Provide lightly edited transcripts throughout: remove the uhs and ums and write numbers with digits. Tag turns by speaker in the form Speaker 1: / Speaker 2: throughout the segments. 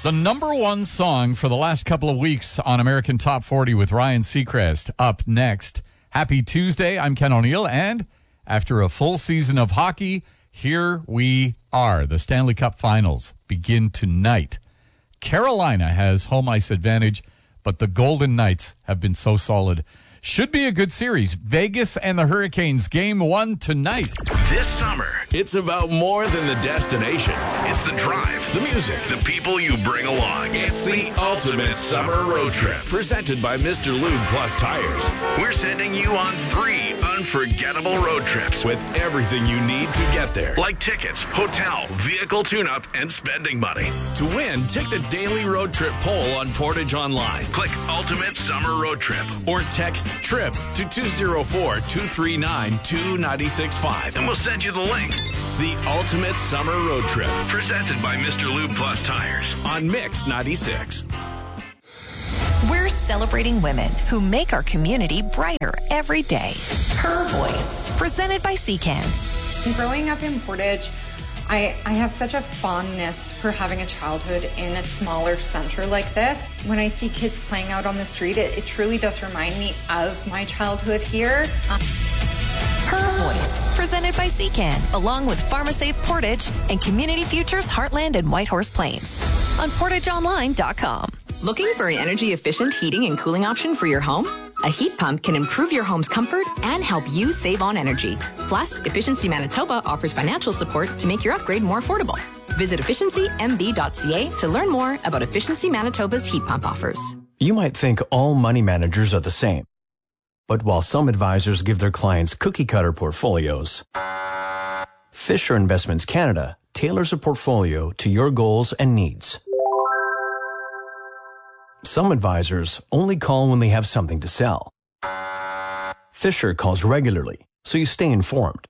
Speaker 1: The number one song for the last couple of weeks on American Top 40 with Ryan Seacrest. Up next. Happy Tuesday. I'm Ken O'Neill. And after a full season of hockey, here we are. The Stanley Cup Finals begin tonight. Carolina has home ice advantage, but the Golden Knights have been so solid. Should be a good series. Vegas and the Hurricanes, game 1 tonight.
Speaker 2: This summer, it's about more than the destination. It's the drive, the music, the people you bring along. It's the ultimate summer road trip. Presented by Mr. Lube Plus Tires. We're sending you on 3 unforgettable road trips with everything you need to get there. Like tickets, hotel, vehicle tune-up, and spending money. To win, take the daily road trip poll on Portage Online. Click Ultimate Summer Road Trip or text TRIP to 204-239-2965 and we'll send you the link. The Ultimate Summer Road Trip, presented by Mr. Lube Plus Tires on Mix 96.
Speaker 3: We're celebrating women who make our community brighter every day. Her Voice, presented by CCAN.
Speaker 4: Growing up in Portage, I have such a fondness for having a childhood in a smaller center like this. When I see kids playing out on the street, it truly does remind me of my childhood here.
Speaker 3: Her Voice, presented by CCAN, along with PharmaSafe Portage and Community Futures Heartland and Whitehorse Plains on PortageOnline.com.
Speaker 5: Looking for an energy-efficient heating and cooling option for your home? A heat pump can improve your home's comfort and help you save on energy. Plus, Efficiency Manitoba offers financial support to make your upgrade more affordable. Visit efficiencymb.ca to learn more about Efficiency Manitoba's heat pump offers.
Speaker 6: You might think all money managers are the same. But while some advisors give their clients cookie-cutter portfolios, Fisher Investments Canada tailors a portfolio to your goals and needs. Some advisors only call when they have something to sell. Fisher calls regularly, so you stay informed.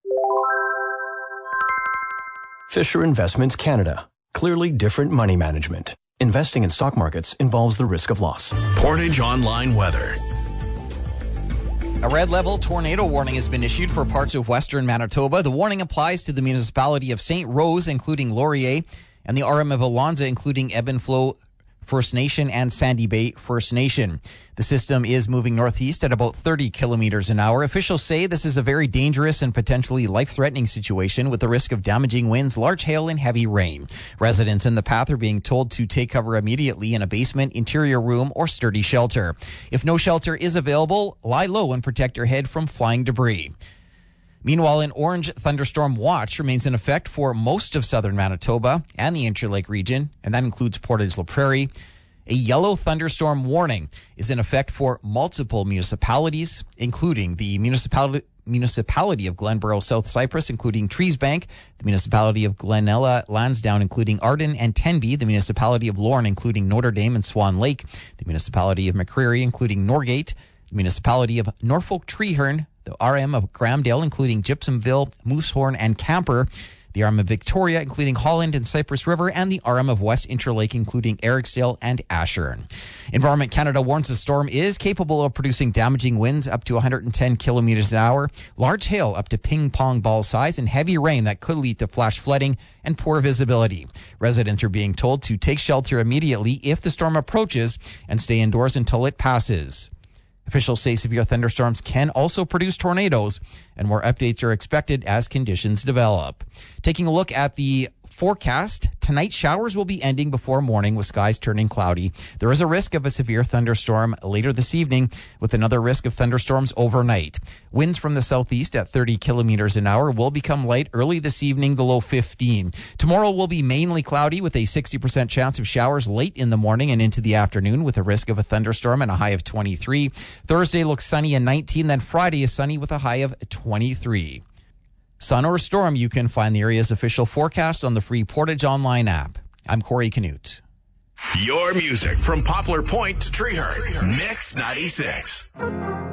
Speaker 6: Fisher Investments Canada. Clearly different money management. Investing in stock markets involves the risk of loss.
Speaker 2: Portage Online Weather.
Speaker 7: A red level tornado warning has been issued for parts of western Manitoba. The warning applies to the municipality of St. Rose, including Laurier, and the RM of Alonza, including Ebb and Flow First Nation and Sandy Bay First Nation. The system is moving northeast at about 30 kilometers an hour. Officials say this is a very dangerous and potentially life-threatening situation with the risk of damaging winds, large hail, and heavy rain. Residents in the path are being told to take cover immediately in a basement, interior room, or sturdy shelter. If no shelter is available, lie low and protect your head from flying debris. Meanwhile, an orange thunderstorm watch remains in effect for most of southern Manitoba and the Interlake region, and that includes Portage-La Prairie. A yellow thunderstorm warning is in effect for multiple municipalities, including the municipality of Glenborough South Cypress, including Treesbank, the municipality of Glenella Lansdowne, including Arden and Tenby, the municipality of Lorne, including Notre Dame and Swan Lake, the municipality of McCreary, including Norgate, the municipality of Norfolk Treeherne, the RM of Gramdale, including Gypsumville, Moosehorn, and Camper, the RM of Victoria, including Holland and Cypress River, and the RM of West Interlake, including Ericsdale and Ashern. Environment Canada warns the storm is capable of producing damaging winds up to 110 kilometers an hour, large hail up to ping-pong ball size, and heavy rain that could lead to flash flooding and poor visibility. Residents are being told to take shelter immediately if the storm approaches and stay indoors until it passes. Officials say severe thunderstorms can also produce tornadoes, and more updates are expected as conditions develop. Taking a look at the forecast, tonight showers will be ending before morning with skies turning cloudy. There is a risk of a severe thunderstorm later this evening with another risk of thunderstorms overnight. Winds from the southeast at 30 kilometers an hour will become light early this evening, the low 15. Tomorrow will be mainly cloudy with a 60% chance of showers late in the morning and into the afternoon with a risk of a thunderstorm and a high of 23. Thursday looks sunny and 19, then Friday is sunny with a high of 23. Sun or storm, you can find the area's official forecast on the free Portage Online app. I'm Corey Canute.
Speaker 2: Your music from Poplar Point to Treeherne. Mix 96.